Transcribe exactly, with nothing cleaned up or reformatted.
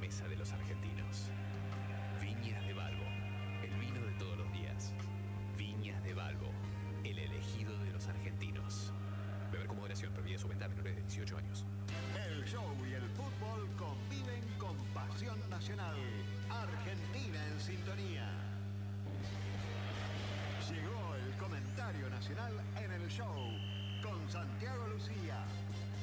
mesa de los argentinos. Viñas de Balbo, el vino de todos los días. Viñas de Balbo, el elegido de los argentinos. Beber con moderación, prohibida su venta a menores de dieciocho años. El show y el fútbol conviven con pasión nacional. Argentina en sintonía. Llegó el comentario nacional en el show con Santiago Lucía.